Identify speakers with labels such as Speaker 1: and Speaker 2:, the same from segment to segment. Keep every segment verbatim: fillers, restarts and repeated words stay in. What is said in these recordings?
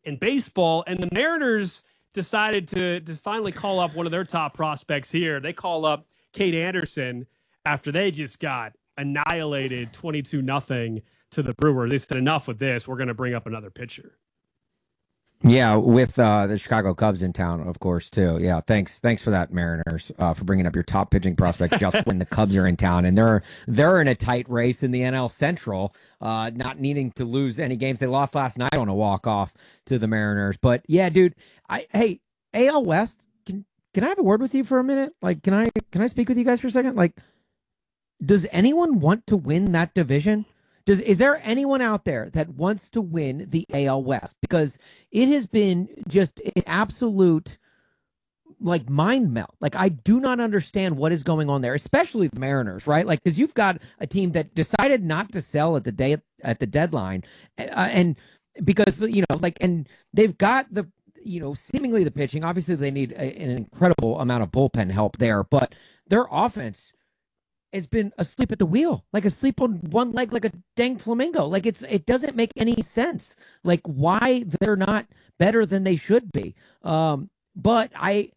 Speaker 1: in baseball. And the Mariners decided to, to finally call up one of their top prospects here. They call up Kate Anderson after they just got annihilated twenty-two nothing to the Brewers. They said, enough with this. We're going to bring up another pitcher.
Speaker 2: Yeah, with uh, the Chicago Cubs in town, of course, too. Yeah, thanks, thanks for that, Mariners, uh, for bringing up your top pitching prospect just when the Cubs are in town, and they're they're in a tight race in the N L Central, uh, not needing to lose any games. They lost last night on a walk off to the Mariners, but yeah, dude, I hey A L West, can can I have a word with you for a minute? Like, can I can I speak with you guys for a second? Like, does anyone want to win that division? Does is there anyone out there that wants to win the A L West? Because it has been just an absolute like mind melt. Like, I do not understand what is going on there, especially the Mariners, right? Like, because you've got a team that decided not to sell at the day at the deadline, uh, and because you know, like, and they've got the you know seemingly the pitching. Obviously, they need a, an incredible amount of bullpen help there, but their offense has been asleep at the wheel, like asleep on one leg, like a dang flamingo. Like it's, it doesn't make any sense. Like why they're not better than they should be. Um, but I,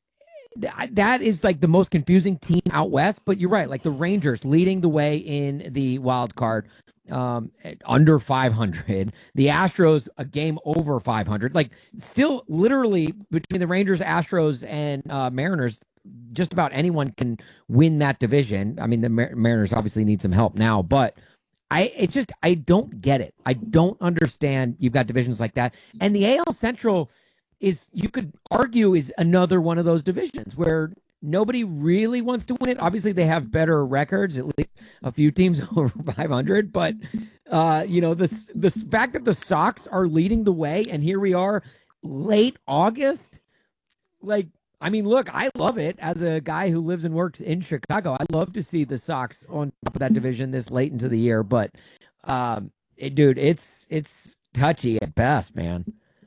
Speaker 2: th- that is like the most confusing team out West, but you're right. Like the Rangers leading the way in the wild card, um, under five hundred, the Astros a game over five hundred, like still literally between the Rangers, Astros and, uh, Mariners, just about anyone can win that division. I mean, the Mar- Mariners obviously need some help now, but I it just I don't get it. I don't understand. You've got divisions like that, and the A L Central is, you could argue, is another one of those divisions where nobody really wants to win it. Obviously, they have better records, at least a few teams over five hundred. But uh, you know, the the fact that the Sox are leading the way, and here we are, late August, like. I mean, look, I love it as a guy who lives and works in Chicago. I love to see the Sox on top of that division this late into the year, but um, it, dude, it's it's touchy at best, man.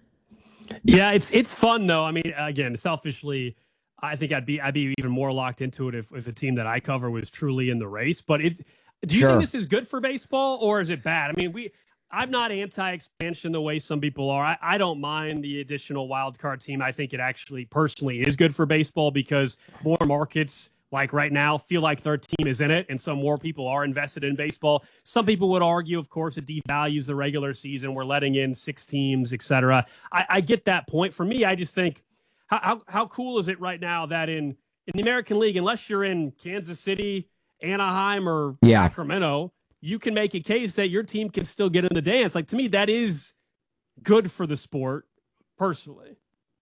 Speaker 1: Yeah, it's it's fun though. I mean, again, selfishly, I think I'd be I'd be even more locked into it if, if a team that I cover was truly in the race. But it's, do you
Speaker 2: Sure.
Speaker 1: think this is good for baseball or is it bad? I mean, we. I'm not anti-expansion the way some people are. I, I don't mind the additional wild card team. I think it actually personally is good for baseball because more markets, like right now, feel like their team is in it, and so more people are invested in baseball. Some people would argue, of course, it devalues the regular season. We're letting in six teams, et cetera. I, I get that point. For me, I just think, how, how how cool is it right now that in in the American League, unless you're in Kansas City, Anaheim, or
Speaker 2: Yeah.
Speaker 1: Sacramento, you can make a case that your team can still get in the dance. Like, to me, that is good for the sport, personally.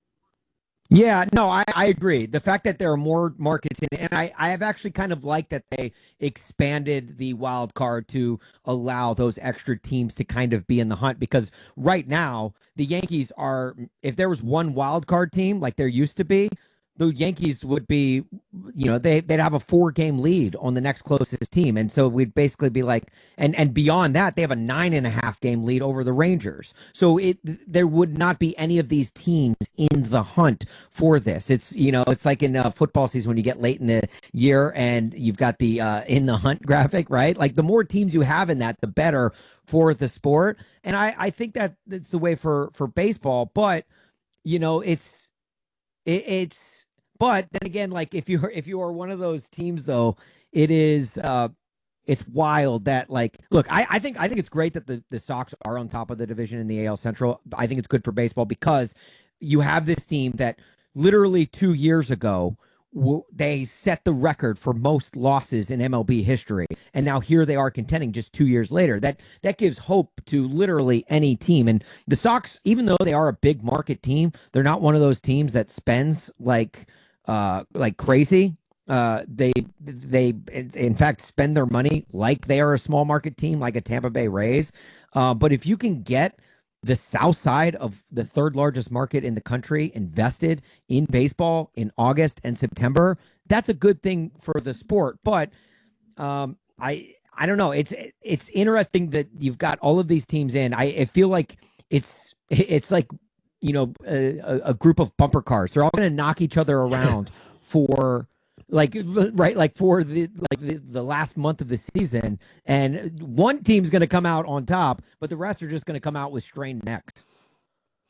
Speaker 2: Yeah, no, I, I agree. The fact that there are more markets in, and I, I have actually kind of liked that they expanded the wild card to allow those extra teams to kind of be in the hunt, because right now the Yankees are, if there was one wild card team like there used to be, the Yankees would be, you know, they, they'd have a four game lead on the next closest team. And so we'd basically be like, and, and beyond that, they have a nine and a half game lead over the Rangers. So it, there would not be any of these teams in the hunt for this. It's, you know, it's like in uh, football season when you get late in the year and you've got the uh, in the hunt graphic, right? Like the more teams you have in that, the better for the sport. And I, I think that that's the way for, for baseball, but you know, it's, it, it's, but then again, like if you if you are one of those teams, though, it is uh, it's wild that like look, I, I think I think it's great that the, the Sox are on top of the division in the A L Central. I think it's good for baseball because you have this team that literally two years ago w- they set the record for most losses in M L B history, and now here they are contending just two years later. That that gives hope to literally any team. And the Sox, even though they are a big market team, they're not one of those teams that spends like. Uh, like crazy. Uh, they they in fact spend their money like they are a small market team, like a Tampa Bay Rays. Uh, but if you can get the south side of the third largest market in the country invested in baseball in August and September, that's a good thing for the sport. But um, I I don't know. It's it's interesting that you've got all of these teams in. I, I feel like it's it's like. you know, a, a group of bumper cars. They're all going to knock each other around for like, right. Like for the, like the, the last month of the season. And one team's going to come out on top, but the rest are just going to come out with strained necks.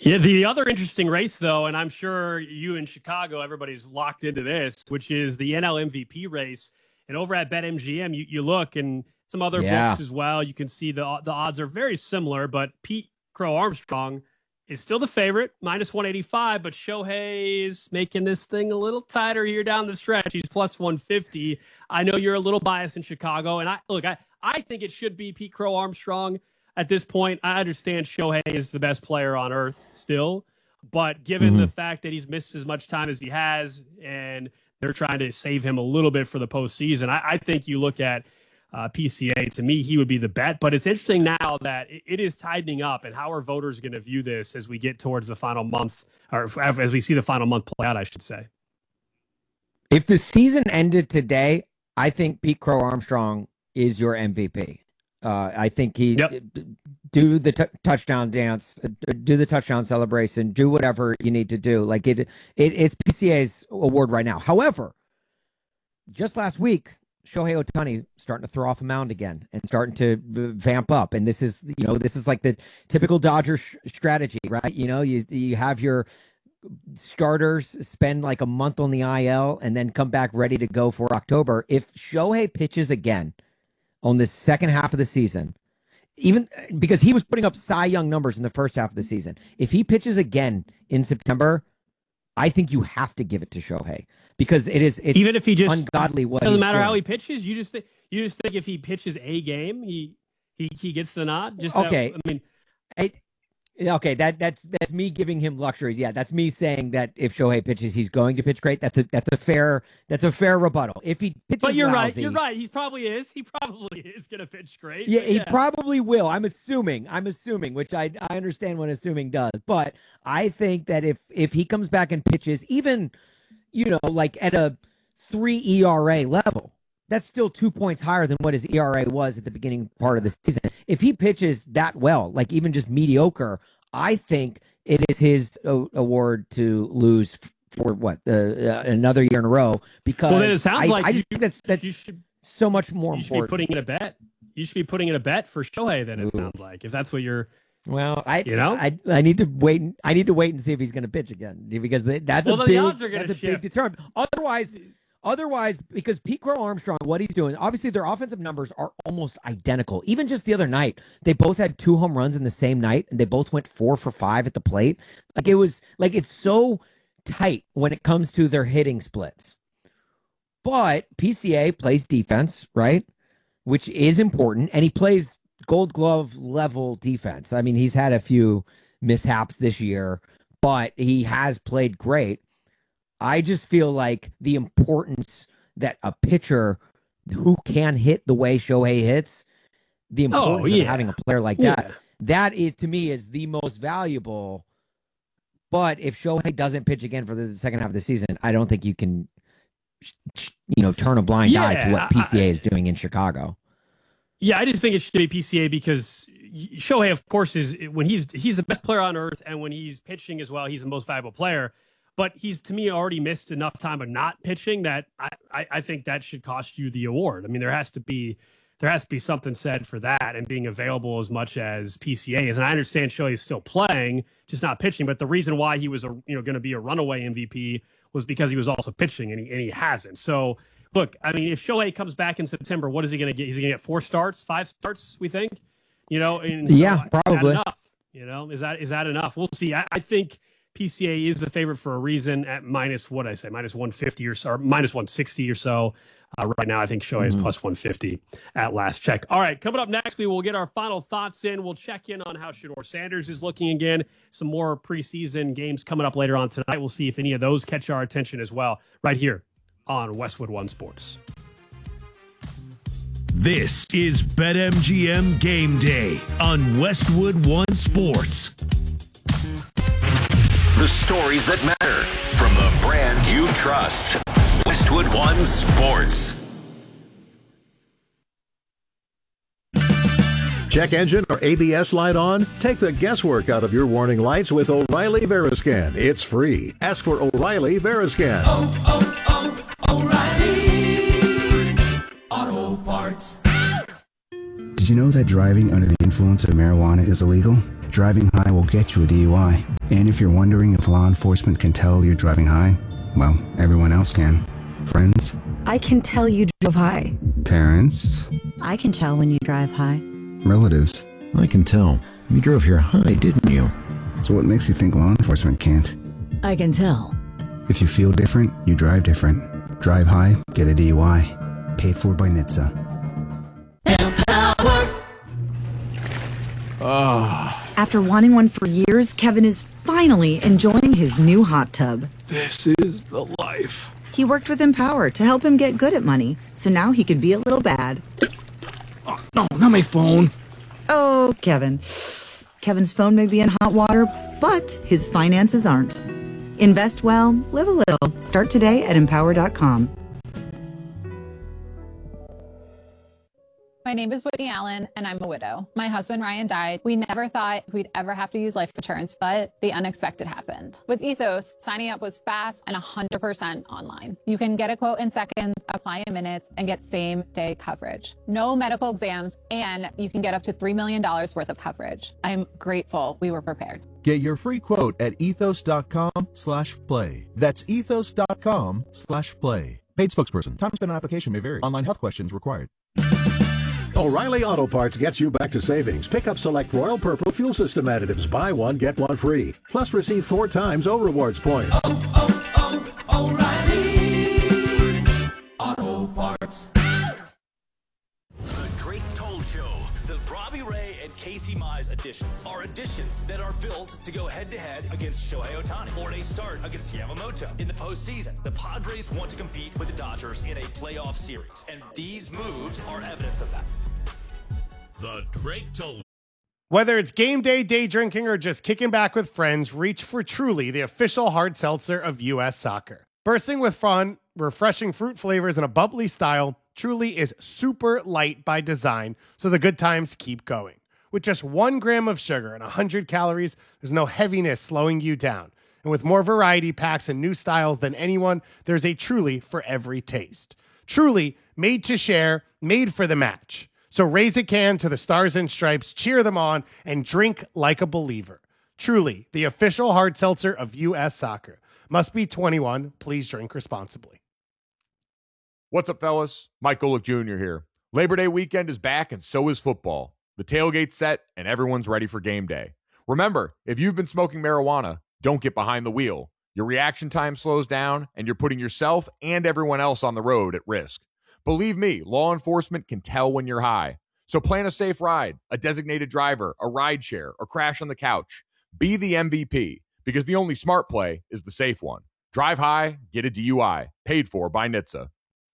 Speaker 1: Yeah, the other interesting race, though, and I'm sure you in Chicago, everybody's locked into this, which is the N L M V P race. And over at BetMGM, you, you look, and some other
Speaker 2: yeah.
Speaker 1: books as well, you can see the the odds are very similar, but Pete Crow Armstrong is still the favorite, minus one eighty-five, but Shohei is making this thing a little tighter here down the stretch. He's plus one fifty. I know you're a little biased in Chicago, and I look, I, I think it should be Pete Crow Armstrong. At this point, I understand Shohei is the best player on earth still, but given mm-hmm. the fact that he's missed as much time as he has, and they're trying to save him a little bit for the postseason, I, I think you look at uh, P C A. To me, he would be the bet. But it's interesting now that it, it is tightening up, and how are voters going to view this as we get towards the final month, or as we see the final month play out, I should say.
Speaker 2: If the season ended today, I think Pete Crow Armstrong is your M V P. Uh, I think he yep. do the t- touchdown dance, do the touchdown celebration, do whatever you need to do. Like it, it, it's P C A's award right now. However, just last week, Shohei Ohtani starting to throw off a mound again and starting to vamp up. And this is, you know, this is like the typical Dodgers sh- strategy, right? You know, you you have your starters spend like a month on the I L and then come back ready to go for October. If Shohei pitches again on the second half of the season, even because he was putting up Cy Young numbers in the first half of the season, if he pitches again in September, I think you have to give it to Shohei because it is it's
Speaker 1: even if he just
Speaker 2: ungodly. What
Speaker 1: doesn't matter
Speaker 2: doing.
Speaker 1: how he pitches. You just think you just think if he pitches a game, he he he gets the nod. Just
Speaker 2: okay.
Speaker 1: That, I mean,
Speaker 2: I, okay, that that's that's me giving him luxuries. Yeah, that's me saying that if Shohei pitches, he's going to pitch great. That's a that's a fair that's a fair rebuttal. If he pitches,
Speaker 1: but you're
Speaker 2: lousy,
Speaker 1: right. You're right. He probably is. He probably is going to pitch great.
Speaker 2: Yeah, he
Speaker 1: yeah.
Speaker 2: probably will. I'm assuming. I'm assuming, which I I understand what assuming does. But I think that if if he comes back and pitches, even you know, like at a three E R A level, that's still two points higher than what his E R A was at the beginning part of the season. If he pitches that well, like even just mediocre, I think it is his uh, award to lose f- for what the uh, another year in a row. Because
Speaker 1: well, then it sounds
Speaker 2: I,
Speaker 1: like
Speaker 2: I just
Speaker 1: you,
Speaker 2: think that's that's
Speaker 1: you should,
Speaker 2: so much more
Speaker 1: you should
Speaker 2: important.
Speaker 1: Be putting in a bet. You should be putting in a bet for Shohei. Then it
Speaker 2: Ooh.
Speaker 1: sounds like if that's what you're.
Speaker 2: Well, I
Speaker 1: you know
Speaker 2: I I need to wait. I need to wait and see if he's going to pitch again because that's
Speaker 1: well,
Speaker 2: a big
Speaker 1: odds are
Speaker 2: that's a
Speaker 1: shift.
Speaker 2: big determinant. Otherwise. Otherwise, because Pete Crow Armstrong, what he's doing, obviously their offensive numbers are almost identical. Even just the other night, they both had two home runs in the same night, and they both went four for five at the plate. Like it was like it's so tight when it comes to their hitting splits. But P C A plays defense, right? Which is important, and he plays Gold Glove level defense. I mean, he's had a few mishaps this year, but he has played great. I just feel like the importance that a pitcher who can hit the way Shohei hits, the importance
Speaker 1: oh, yeah.
Speaker 2: of having a player like
Speaker 1: yeah.
Speaker 2: that, that is, to me is the most valuable. But if Shohei doesn't pitch again for the second half of the season, I don't think you can, you know, turn a blind
Speaker 1: yeah,
Speaker 2: eye to what P C A
Speaker 1: I,
Speaker 2: is doing in Chicago.
Speaker 1: Yeah, I just think it should be P C A because Shohei, of course, is when he's he's the best player on earth, and when he's pitching as well, he's the most valuable player. But he's, to me, already missed enough time of not pitching that I, I, I think that should cost you the award. I mean, there has to be there has to be something said for that and being available as much as P C A is. And I understand Shohei is still playing, just not pitching. But the reason why he was a, you know going to be a runaway M V P was because he was also pitching, and he and he hasn't. So look, I mean, if Shohei comes back in September, what is he going to get? Is he going to get four starts, five starts? We think, you know, and
Speaker 2: yeah,
Speaker 1: so,
Speaker 2: probably
Speaker 1: enough. You know, is that is that enough? We'll see. I, I think. P C A is the favorite for a reason at minus what I say, minus one fifty or so, or minus one sixty or so. Uh, right now, I think Shohei is mm-hmm. plus one fifty at last check. All right, coming up next, we will get our final thoughts in. We'll check in on how Shedeur Sanders is looking again. Some more preseason games coming up later on tonight. We'll see if any of those catch our attention as well, right here on Westwood One Sports.
Speaker 3: This is BetMGM Game Day on Westwood One Sports. The stories that matter from the brand you trust. Westwood One Sports.
Speaker 4: Check engine or A B S light on? Take the guesswork out of your warning lights with O'Reilly Veriscan. It's free. Ask for O'Reilly Veriscan.
Speaker 5: Oh, oh, oh, O'Reilly Auto Parts.
Speaker 6: Did you know that driving under the influence of marijuana is illegal? Driving high will get you a D U I. And if you're wondering if law enforcement can tell you're driving high, well, everyone else can. Friends.
Speaker 7: I can tell you drove high.
Speaker 6: Parents.
Speaker 7: I can tell when you drive high.
Speaker 6: Relatives.
Speaker 8: I can tell. You drove here high, didn't you?
Speaker 6: So what makes you think law enforcement can't?
Speaker 7: I can tell.
Speaker 6: If you feel different, you drive different. Drive high, get a D U I. Paid for by N H T S A.
Speaker 5: Empower.
Speaker 9: Oh.
Speaker 7: After wanting one for years, Kevin is finally enjoying his new hot tub.
Speaker 9: This is the life.
Speaker 7: He worked with Empower to help him get good at money, so now he can be a little bad.
Speaker 9: Oh, no, not my phone.
Speaker 7: Oh, Kevin. Kevin's phone may be in hot water, but his finances aren't. Invest well, live a little. Start today at empower dot com.
Speaker 10: My name is Whitney Allen, and I'm a widow. My husband, Ryan, died. We never thought we'd ever have to use life insurance, but the unexpected happened. With Ethos, signing up was fast and one hundred percent online. You can get a quote in seconds, apply in minutes, and get same-day coverage. No medical exams, and you can get up to three million dollars worth of coverage. I'm grateful we were prepared.
Speaker 11: Get your free quote at ethos dot com slash play. That's ethos dot com slash play. Paid spokesperson. Time spent on application may vary. Online health questions required.
Speaker 4: O'Reilly Auto Parts gets you back to savings. Pick up select Royal Purple fuel system additives. Buy one, get one free. Plus receive four times O Rewards points.
Speaker 5: Oh, oh, oh, O'Reilly Auto Parts.
Speaker 3: The Drake Toll Show. The Robbie Ray and Casey Mize editions are editions that are built to go head-to-head against Shohei Ohtani or a start against Yamamoto. In the postseason, the Padres want to compete with the Dodgers in a playoff series, and these moves are evidence of that.
Speaker 12: The Drake Toll.
Speaker 13: Whether it's game day, day drinking, or just kicking back with friends, reach for Truly, the official hard seltzer of U S Soccer. Bursting with fun, refreshing fruit flavors, and a bubbly style, Truly is super light by design, so the good times keep going. With just one gram of sugar and one hundred calories, there's no heaviness slowing you down. And with more variety packs and new styles than anyone, there's a Truly for every taste. Truly, made to share, made for the match. So raise a can to the Stars and Stripes, cheer them on, and drink like a believer. Truly, the official hard seltzer of U S Soccer. Must be twenty-one. Please drink responsibly.
Speaker 14: What's up, fellas? Mike Golick Junior here. Labor Day weekend is back, and so is football. The tailgate's set, and everyone's ready for game day. Remember, if you've been smoking marijuana, don't get behind the wheel. Your reaction time slows down, and you're putting yourself and everyone else on the road at risk. Believe me, law enforcement can tell when you're high. So plan a safe ride, a designated driver, a ride share, or crash on the couch. Be the M V P, because the only smart play is the safe one. Drive high, get a D U I. Paid for by N H T S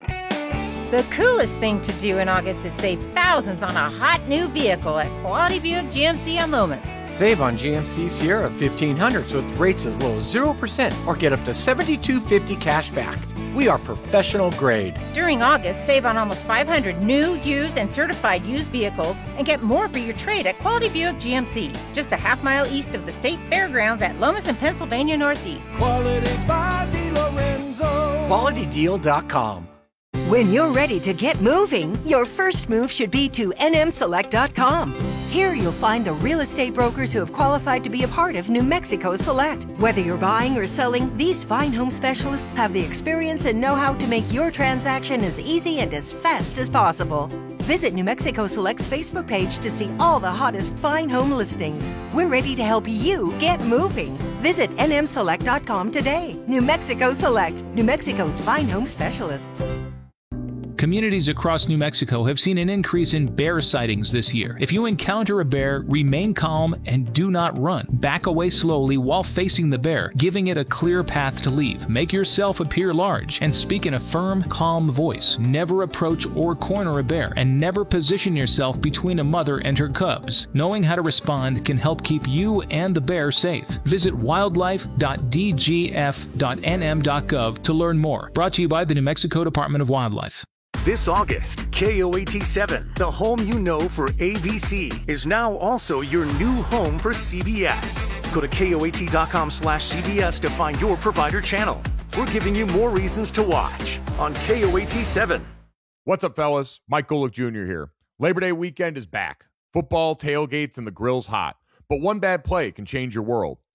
Speaker 14: A.
Speaker 15: The coolest thing to do in August is save thousands on a hot new vehicle at Quality Buick G M C on Lomas.
Speaker 16: Save on G M C Sierra fifteen hundreds with rates as low as zero percent or get up to seventy-two fifty cash back. We are professional grade.
Speaker 15: During August, save on almost five hundred new, used, and certified used vehicles and get more for your trade at Quality Buick G M C. Just a half mile east of the State Fairgrounds at Lomas and Pennsylvania Northeast.
Speaker 16: Quality by DiLorenzo. quality deal dot com.
Speaker 17: When you're ready to get moving, your first move should be to N M select dot com. Here you'll find the real estate brokers who have qualified to be a part of New Mexico Select. Whether you're buying or selling, these fine home specialists have the experience and know-how to make your transaction as easy and as fast as possible. Visit New Mexico Select's Facebook page to see all the hottest fine home listings. We're ready to help you get moving. Visit N M select dot com today. New Mexico Select, New Mexico's fine home specialists.
Speaker 18: Communities across New Mexico have seen an increase in bear sightings this year. If you encounter a bear, remain calm and do not run. Back away slowly while facing the bear, giving it a clear path to leave. Make yourself appear large and speak in a firm, calm voice. Never approach or corner a bear, and never position yourself between a mother and her cubs. Knowing how to respond can help keep you and the bear safe. Visit wildlife dot d g f dot n m dot gov to learn more. Brought to you by the New Mexico Department of Wildlife.
Speaker 19: This August, K O A T seven, the home you know for A B C, is now also your new home for C B S. Go to K O A T dot com slash C B S to find your provider channel. We're giving you more reasons to watch on K O A T seven.
Speaker 14: What's up, fellas? Mike Golick Junior here. Labor Day weekend is back. Football, tailgates, and the grill's hot. But one bad play can change your world.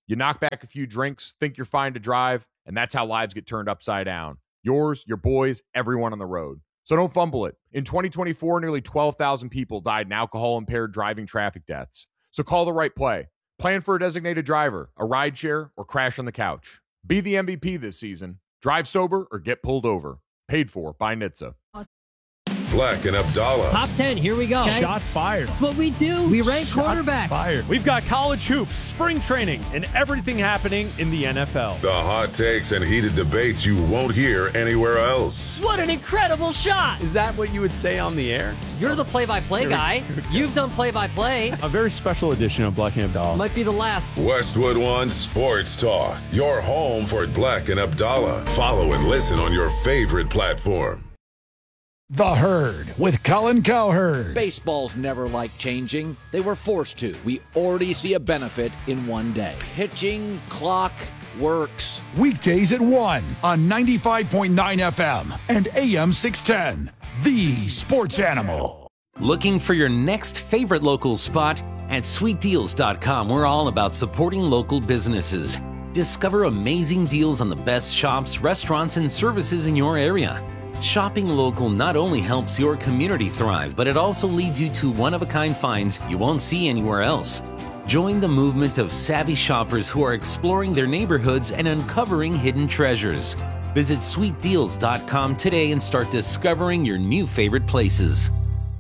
Speaker 14: You knock back a few drinks, think you're fine to drive, and that's how lives get turned upside down. Yours, your boys, everyone on the road. So don't fumble it. In twenty twenty-four, nearly twelve thousand people died in alcohol-impaired driving traffic deaths. So call the right play. Plan for a designated driver, a rideshare, or crash on the couch. Be the M V P this season. Drive sober or get pulled over. Paid for by N H T S A.
Speaker 20: Black and Abdallah.
Speaker 21: Top ten, here we go. Okay.
Speaker 22: Shots fired.
Speaker 21: That's what we do. We rank
Speaker 22: Shots
Speaker 21: quarterbacks.
Speaker 22: Fired. We've got college hoops, spring training, and everything happening in the N F L.
Speaker 20: The hot takes and heated debates you won't hear anywhere else.
Speaker 21: What an incredible shot.
Speaker 22: Is that what you would say on the air?
Speaker 21: You're the play-by-play guy. You've done play-by-play.
Speaker 22: A very special edition of Black and Abdallah.
Speaker 21: Might be the last.
Speaker 20: Westwood One Sports Talk. Your home for Black and Abdallah. Follow and listen on your favorite platform.
Speaker 9: The Herd with Colin Cowherd.
Speaker 23: Baseball's never liked changing. They were forced to. We already see a benefit in one day. Pitching clock works.
Speaker 9: Weekdays at one on ninety-five point nine F M and A M six ten. The Sports Animal.
Speaker 24: Looking for your next favorite local spot? At sweet deals dot com, we're all about supporting local businesses. Discover amazing deals on the best shops, restaurants, and services in your area. Shopping local not only helps your community thrive, but it also leads you to one-of-a-kind finds you won't see anywhere else. Join the movement of savvy shoppers who are exploring their neighborhoods and uncovering hidden treasures. Visit sweet deals dot com today and start discovering your new favorite places.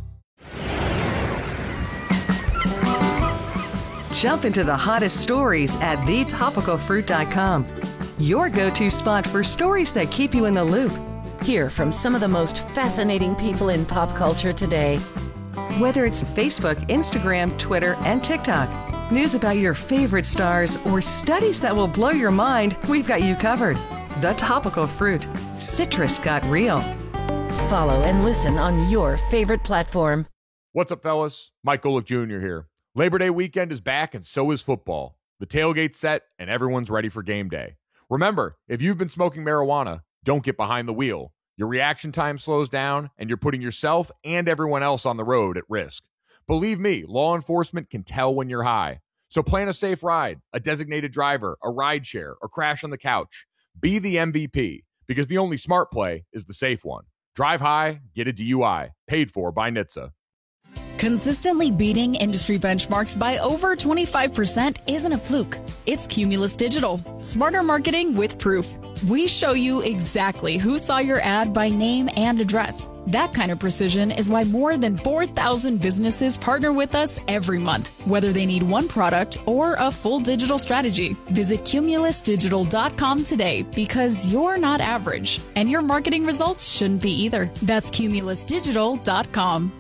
Speaker 25: Jump into the hottest stories at the topical fruit dot com. Your go-to spot for stories that keep you in the loop. Hear from some of the most fascinating people in pop culture today. Whether it's Facebook, Instagram, Twitter, and TikTok, news about your favorite stars, or studies that will blow your mind, we've got you covered. The Topical Fruit. Citrus got real. Follow and listen on your favorite platform.
Speaker 14: What's up, fellas? Mike Golick Junior here. Labor Day weekend is back, and so is football. The tailgate's set, and everyone's ready for game day. Remember, if you've been smoking marijuana, don't get behind the wheel. Your reaction time slows down, and you're putting yourself and everyone else on the road at risk. Believe me, law enforcement can tell when you're high. So plan a safe ride, a designated driver, a ride share, or crash on the couch. Be the M V P, because the only smart play is the safe one. Drive high, get a D U I. Paid for by N H T S A.
Speaker 26: Consistently beating industry benchmarks by over twenty-five percent isn't a fluke. It's Cumulus Digital. Smarter marketing with proof. We show you exactly who saw your ad by name and address. That kind of precision is why more than four thousand businesses partner with us every month, whether they need one product or a full digital strategy. Visit cumulus digital dot com today, because you're not average, and your marketing results shouldn't be either. That's cumulus digital dot com.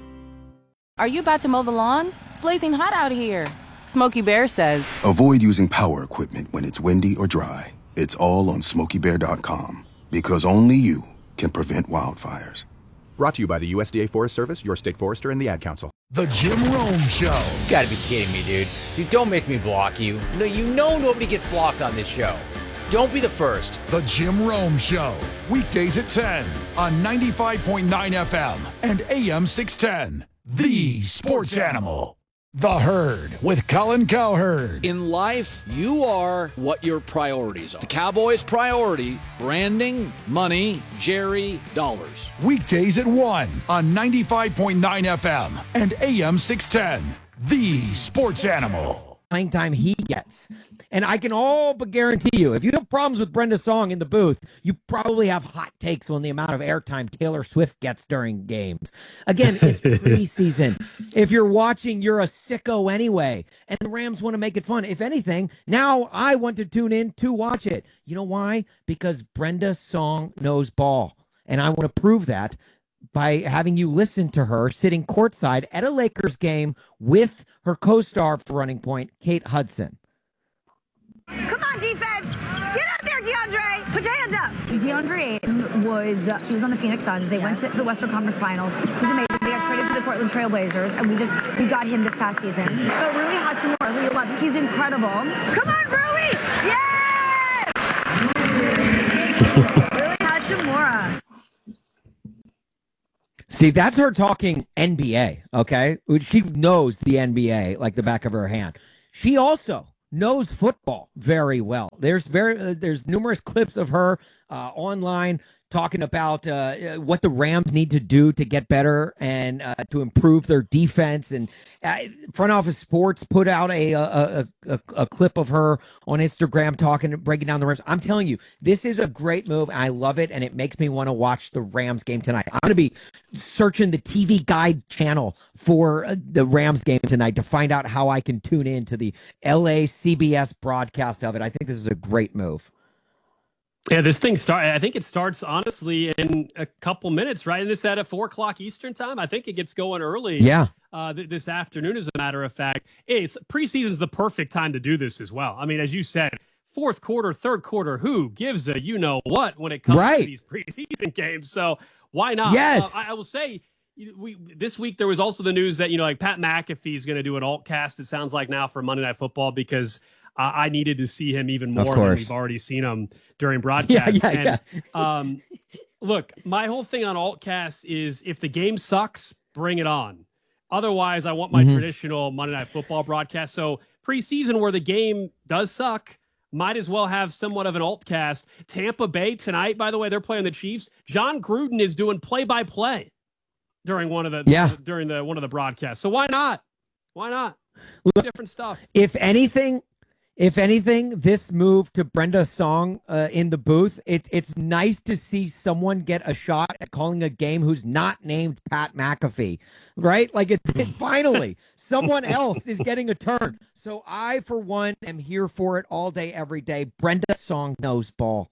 Speaker 27: Are you about to mow the lawn? It's blazing hot out here. Smokey Bear says,
Speaker 28: avoid using power equipment when it's windy or dry. It's all on smokey bear dot com, because only you can prevent wildfires.
Speaker 29: Brought to you by the U S D A Forest Service, your state forester, and the Ad Council.
Speaker 9: The Jim Rome Show.
Speaker 30: You gotta be kidding me, dude. Dude, don't make me block you. No, you know nobody gets blocked on this show. Don't be the first.
Speaker 9: The Jim Rome Show. Weekdays at ten on ninety-five point nine F M and A M six ten. The Sports Animal. The Herd with Colin Cowherd.
Speaker 23: In life, you are what your priorities are. The Cowboys' priority, branding, money, Jerry, dollars.
Speaker 9: Weekdays at one on ninety-five point nine F M and A M six ten. The Sports Animal.
Speaker 2: Playing time he gets. And I can all but guarantee you, if you have problems with Brenda Song in the booth, you probably have hot takes on the amount of airtime Taylor Swift gets during games. Again, it's preseason. If you're watching, you're a sicko anyway. And the Rams want to make it fun. If anything, now I want to tune in to watch it. You know why? Because Brenda Song knows ball. And I want to prove that by having you listen to her sitting courtside at a Lakers game with her co-star for Running Point, Kate Hudson.
Speaker 31: Come on, defense! Get out there, DeAndre! Put your hands up! DeAndre was, uh, he was on the Phoenix Suns. They yes. went to the Western Conference Finals. It was amazing. They got traded to the Portland Trail Blazers, and we just, we got him this past season. But Rui Hachimura, who you love, he's incredible. Come on, Rui! Yes! Rui Hachimura.
Speaker 2: See, that's her talking N B A, okay? She knows the N B A like the back of her hand. She also knows football very well. There's very uh, there's numerous clips of her uh, online talking about uh, what the Rams need to do to get better and uh, to improve their defense. And uh, Front Office Sports put out a a, a a clip of her on Instagram talking, breaking down the Rams. I'm telling you, this is a great move, and I love it, and it makes me want to watch the Rams game tonight. I'm going to be searching the T V Guide channel for uh, the Rams game tonight to find out how I can tune in to the L A C B S broadcast of it. I think this is a great move.
Speaker 1: Yeah, this thing start. I think it starts honestly in a couple minutes, right? And this at a four o'clock Eastern time. I think it gets going early.
Speaker 2: Yeah.
Speaker 1: Uh, th- this afternoon, as a matter of fact, it's preseason's the perfect time to do this as well. I mean, as you said, fourth quarter, third quarter, who gives a you know what when it comes
Speaker 2: right.
Speaker 1: to these preseason games? So why not?
Speaker 2: Yes.
Speaker 1: Uh, I, I will say. We this week there was also the news that you know like Pat McAfee is going to do an alt cast. It sounds like now for Monday Night Football because uh, I needed to see him even more than we've already seen him during broadcast.
Speaker 2: Yeah, yeah,
Speaker 1: and, yeah. um, look, my whole thing on alt cast is if the game sucks, bring it on. Otherwise, I want my mm-hmm. traditional Monday Night Football broadcast. So preseason where the game does suck, might as well have somewhat of an alt cast. Tampa Bay tonight, by the way, they're playing the Chiefs. John Gruden is doing play by play. During one of the
Speaker 2: yeah.
Speaker 1: during the one of the broadcasts, so why not? Why not?
Speaker 2: Look,
Speaker 1: different stuff.
Speaker 2: If anything, if anything, this move to Brenda Song uh, in the booth, it's it's nice to see someone get a shot at calling a game who's not named Pat McAfee, right? Like it's it, finally someone else is getting a turn. So I, for one, am here for it all day, every day. Brenda Song knows ball.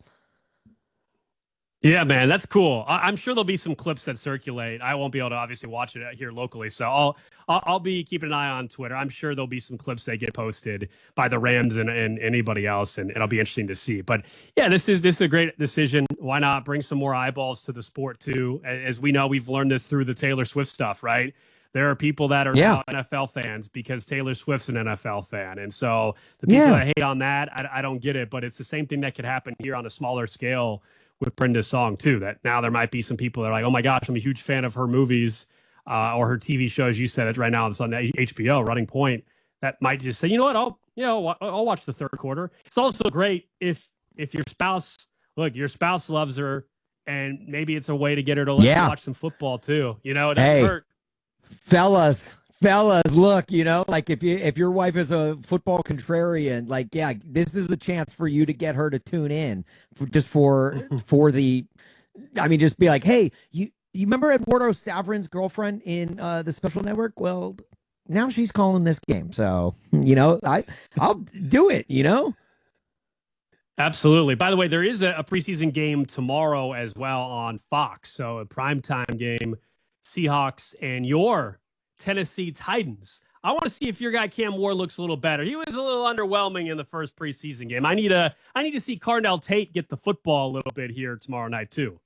Speaker 1: Yeah, man, that's cool. I- I'm sure there'll be some clips that circulate. I won't be able to obviously watch it here locally, so I'll I'll, I'll be keeping an eye on Twitter. I'm sure there'll be some clips that get posted by the Rams and, and anybody else, and it'll be interesting to see. But yeah, this is this is a great decision. Why not bring some more eyeballs to the sport too? As we know, we've learned this through the Taylor Swift stuff, right? There are people that are yeah. now N F L fans because Taylor Swift's an N F L fan, and so the people
Speaker 2: yeah.
Speaker 1: that hate on that, I, I don't get it. But it's the same thing that could happen here on a smaller scale with Brenda Song too, that now there might be some people that are like, oh my gosh, I'm a huge fan of her movies uh, or her T V shows. You said it right now. It's on H B O, Running Point. That might just say, you know what, I'll you know I'll watch the third quarter. It's also great if if your spouse, look, your spouse loves her, and maybe it's a way to get her to let
Speaker 2: yeah.
Speaker 1: you watch some football too. You know, it doesn't
Speaker 2: hey,
Speaker 1: hurt.
Speaker 2: Fellas. Fellas, look, you know, like if you if your wife is a football contrarian, like, yeah, this is a chance for you to get her to tune in for, just for for the, I mean, just be like, hey, you you remember Eduardo Saverin's girlfriend in uh, the Social Network? Well, now she's calling this game, so you know, I I'll do it, you know.
Speaker 1: Absolutely. By the way, there is a, a preseason game tomorrow as well on Fox, so a primetime game, Seahawks and your Tennessee Titans. I want to see if your guy Cam Ward looks a little better. He was a little underwhelming in the first preseason game. I need a I need to see Carnell Tate get the football a little bit here tomorrow night too.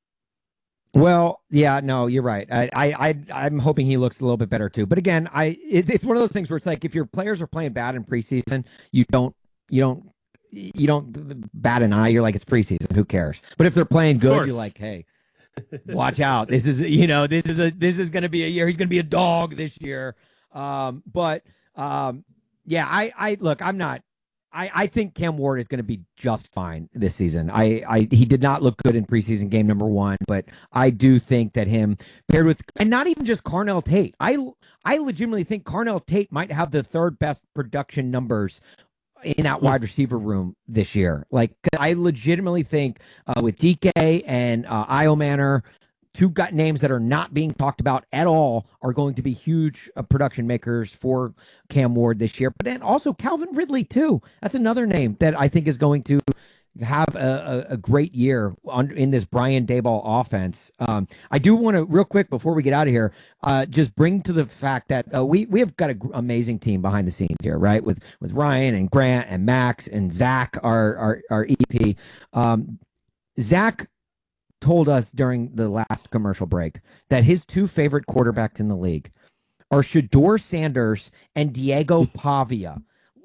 Speaker 2: Well, yeah, no, you're right. I, I, I I'm hoping he looks a little bit better too. But again, I it, it's one of those things where it's like if your players are playing bad in preseason, you don't you don't you don't bat an eye. You're like, it's preseason. Who cares? But if they're playing good, you're like, hey. Watch out. This is, you know, this is a, this is going to be a year. He's going to be a dog this year. Um, but, um, yeah, I, I look, I'm not, I, I think Cam Ward is going to be just fine this season. I, I, he did not look good in preseason game number one, but I do think that him paired with, and not even just Carnell Tate. I, I legitimately think Carnell Tate might have the third best production numbers in that wide receiver room this year. Like, I legitimately think uh, with D K and uh, Io Manor, two gut names that are not being talked about at all, are going to be huge uh, production makers for Cam Ward this year. But then also Calvin Ridley, too. That's another name that I think is going to have a, a, a great year on, in this Brian Daboll offense. Um, I do want to, real quick, before we get out of here, uh, just bring to the fact that uh, we we have got an amazing team behind the scenes here, right? With with Ryan and Grant and Max and Zach, our our, our E P. Um, Zach told us during the last commercial break that his two favorite quarterbacks in the league are Shedeur Sanders and Diego Pavia.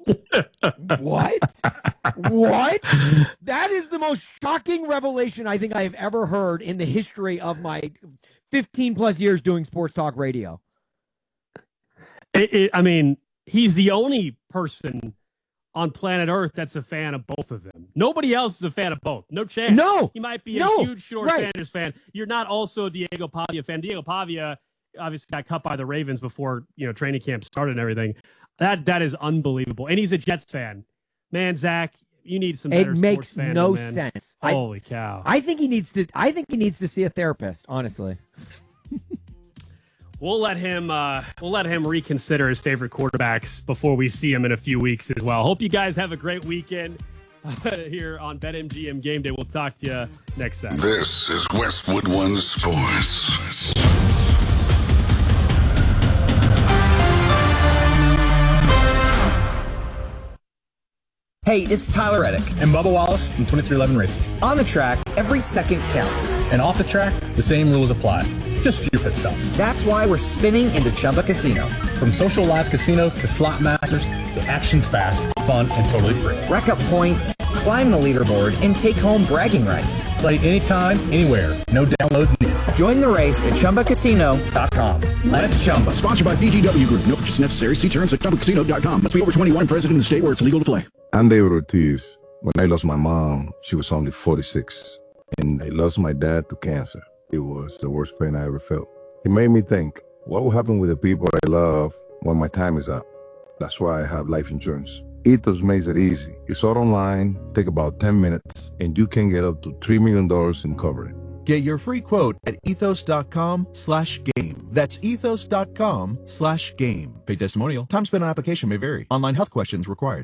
Speaker 2: What? What? That is the most shocking revelation I think I have ever heard in the history of my fifteen plus years doing sports talk radio.
Speaker 1: It, it, I mean, he's the only person on planet Earth that's a fan of both of them. Nobody else is a fan of both. No chance.
Speaker 2: No.
Speaker 1: You might be
Speaker 2: no.
Speaker 1: a huge Shedeur
Speaker 2: right.
Speaker 1: Sanders fan. You're not also a Diego Pavia fan. Diego Pavia obviously got cut by the Ravens before, you know, training camp started and everything. That That is unbelievable. And he's a Jets fan. Man, Zach, you need some better
Speaker 2: It makes
Speaker 1: sports fandom,
Speaker 2: no
Speaker 1: man.
Speaker 2: sense.
Speaker 1: Holy
Speaker 2: I,
Speaker 1: cow.
Speaker 2: I think he needs to I think he needs to see a therapist, honestly.
Speaker 1: We'll let him. Uh, we'll let him reconsider his favorite quarterbacks before we see him in a few weeks as well. Hope you guys have a great weekend uh, here on BetMGM Game Day. We'll talk to you next Saturday.
Speaker 20: This is Westwood One Sports.
Speaker 3: Hey, it's Tyler Reddick
Speaker 4: and Bubba Wallace from twenty-three eleven Racing.
Speaker 3: On the track, every second counts.
Speaker 4: And off the track, the same rules apply. Just few pit stops.
Speaker 3: That's why we're spinning into Chumba Casino.
Speaker 4: From social live casino to slot masters, the action's fast, fun, and totally free.
Speaker 3: Rack up points, climb the leaderboard, and take home bragging rights.
Speaker 4: Play anytime, anywhere. No downloads needed.
Speaker 3: Join the race at Chumba Casino dot com. Let's Chumba.
Speaker 5: Sponsored by B G W Group. No purchase necessary. See terms at Chumba Casino dot com. Must be over twenty-one, present in the state where it's legal to play.
Speaker 28: I'm David Ortiz. When I lost my mom, she was only forty-six. And I lost my dad to cancer. It was the worst pain I ever felt. It made me think, what will happen with the people I love when my time is up? That's why I have life insurance. Ethos makes it easy. It's all online, take about ten minutes, and you can get up to three million dollars in coverage.
Speaker 6: Get your free quote at ethos dot com slash game. That's ethos dot com slash game. Paid testimonial. Time spent on application may vary. Online health questions required.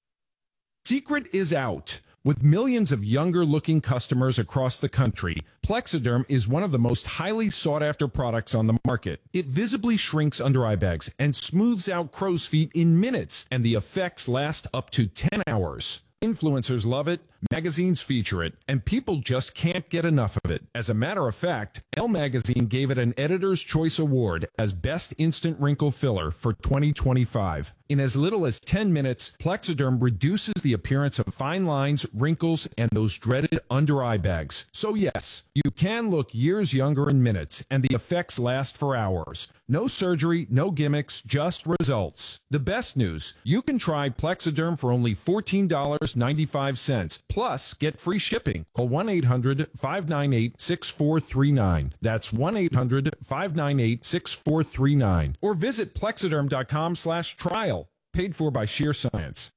Speaker 7: Secret is out. With millions of younger-looking customers across the country, Plexiderm is one of the most highly sought-after products on the market. It visibly shrinks under eye bags and smooths out crow's feet in minutes, and the effects last up to ten hours. Influencers love it, magazines feature it, and people just can't get enough of it. As a matter of fact, Elle Magazine gave it an Editor's Choice Award as Best Instant Wrinkle Filler for twenty twenty-five. In as little as ten minutes, Plexiderm reduces the appearance of fine lines, wrinkles, and those dreaded under-eye bags. So yes, you can look years younger in minutes, and the effects last for hours. No surgery, no gimmicks, just results. The best news, you can try Plexiderm for only fourteen dollars and ninety-five cents. Plus, get free shipping. Call one eight hundred, five nine eight, six four three nine. That's one eight hundred, five nine eight, six four three nine. Or visit plexiderm dot com slash trial. Paid for by Sheer Science.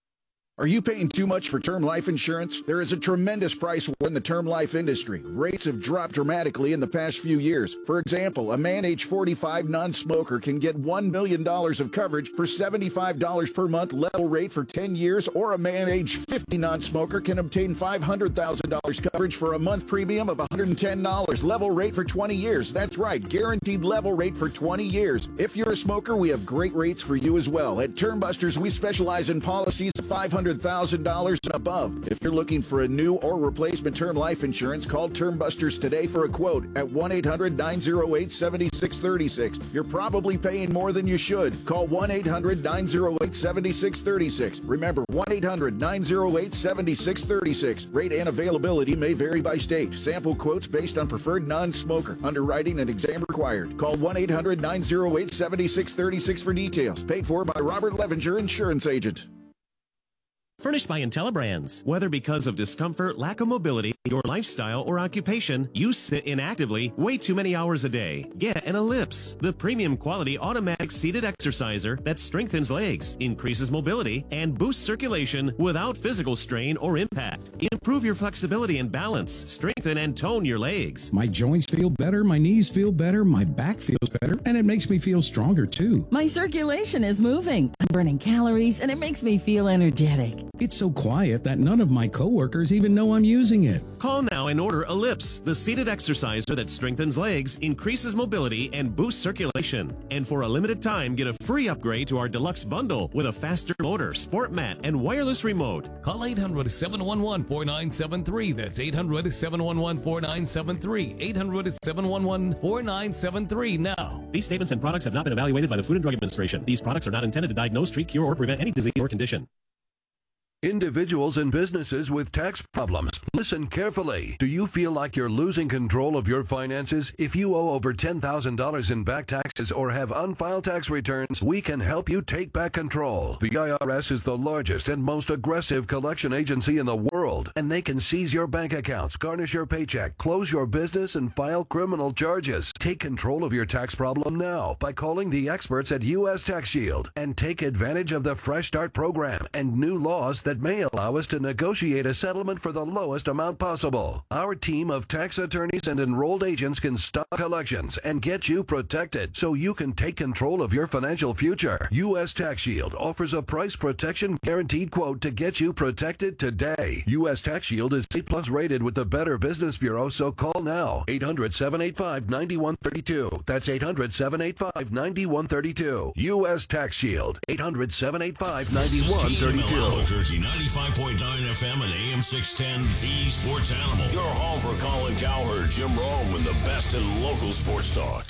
Speaker 5: Are you paying too much for term life insurance? There is a tremendous price war in the term life industry. Rates have dropped dramatically in the past few years. For example, a man age forty-five non-smoker can get one million dollars of coverage for seventy-five dollars per month level rate for ten years, or a man age fifty non-smoker can obtain five hundred thousand dollars coverage for a month premium of one hundred ten dollars level rate for twenty years. That's right, guaranteed level rate for twenty years. If you're a smoker, we have great rates for you as well. At Term Busters, we specialize in policies of five hundred thousand dollars and above. If you're looking for a new or replacement term life insurance, call Term Busters today for a quote at one eight hundred, nine oh eight, seven six three six. You're probably paying more than you should. Call one eight hundred, nine oh eight, seven six three six. Remember, one eight hundred, nine oh eight, seven six three six. Rate and availability may vary by state. Sample quotes based on preferred non-smoker. Underwriting and exam required. Call one eight hundred, nine oh eight, seven six three six for details. Paid for by Robert Levenger, Insurance Agent.
Speaker 8: Furnished by IntelliBrands. Whether because of discomfort, lack of mobility, your lifestyle, or occupation, you sit inactively way too many hours a day. Get an Ellipse, the premium quality automatic seated exerciser that strengthens legs, increases mobility, and boosts circulation without physical strain or impact. Improve your flexibility and balance, strengthen and tone your legs.
Speaker 10: My joints feel better, my knees feel better, my back feels better, and it makes me feel stronger too.
Speaker 11: My circulation is moving. I'm burning calories, and it makes me feel energetic.
Speaker 10: It's so quiet that none of my coworkers even know I'm using it.
Speaker 8: Call now and order Ellipse, the seated exerciser that strengthens legs, increases mobility, and boosts circulation. And for a limited time, get a free upgrade to our deluxe bundle with a faster motor, sport mat, and wireless remote.
Speaker 12: Call eight hundred, seven one one, four nine seven three. That's eight hundred, seven one one, four nine seven three. eight hundred, seven one one, four nine seven three now.
Speaker 8: These statements and products have not been evaluated by the Food and Drug Administration. These products are not intended to diagnose, treat, cure, or prevent any disease or condition.
Speaker 13: Individuals and businesses with tax problems, Listen carefully. Do you feel like you're losing control of your finances? If you owe over ten thousand dollars in back taxes or have unfiled tax returns, we can help you take back control. The I R S is the largest and most aggressive collection agency in the world, and they can seize your bank accounts, garnish your paycheck, close your business, and file criminal charges. Take control of your tax problem now by calling the experts at U S Tax Shield and take advantage of the Fresh Start program and new laws that may allow us to negotiate a settlement for the lowest amount possible. Our team of tax attorneys and enrolled agents can stop collections and get you protected so you can take control of your financial future. U S Tax Shield offers a price protection guaranteed quote to get you protected today. U S Tax Shield is A plus rated with the Better Business Bureau, so call now. eight hundred, seven eight five, nine one three two. That's eight hundred, seven eight five, nine one three two. U S Tax Shield. eight hundred, seven eight five, nine one three two.
Speaker 14: Albuquerque, ninety-five point nine F M and A M six ten, the Sports Animal. Your home for Colin Cowherd, Jim Rome, and the best in local sports talk.